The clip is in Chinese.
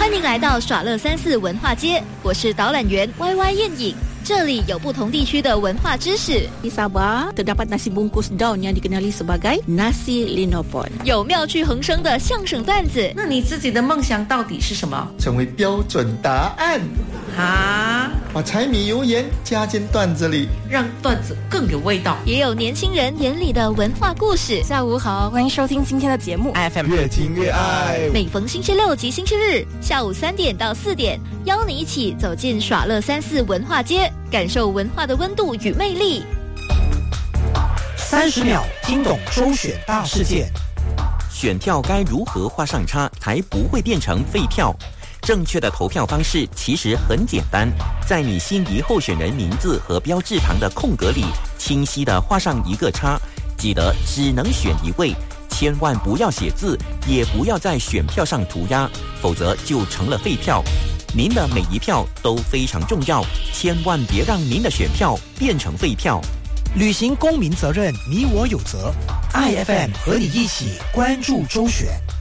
欢迎来到耍乐34文化街，我是导览员 YY 燕影。这里有不同地区的文化知识。 Di Sabah terdapat nasi bungkus daun yang dikenali sebagai nasi linopon。 有妙趣横生的相声段子。 那你自己的梦想到底是什么？ 成为标准答案。 啊！ 把柴米油盐加进段子里， 让段子更有味道。 也有年轻人眼里的文化故事。 下午好，欢迎收听今天的节目 FM 越听越爱。 每逢星期六及星期日下午3点到4点，邀你一起走进耍乐34文化街，感受文化的温度与魅力。 30秒听懂周选大事件。 选票该如何画上叉才不会变成废票？正确的投票方式其实很简单，在你心仪候选人名字和标志旁的空格里清晰地画上一个叉，记得只能选一位，千万不要写字，也不要在选票上涂鸦，否则就成了废票。您的每一票都非常重要，千万别让您的选票变成废票。 履行公民责任，你我有责。IFM 和你一起关注周选。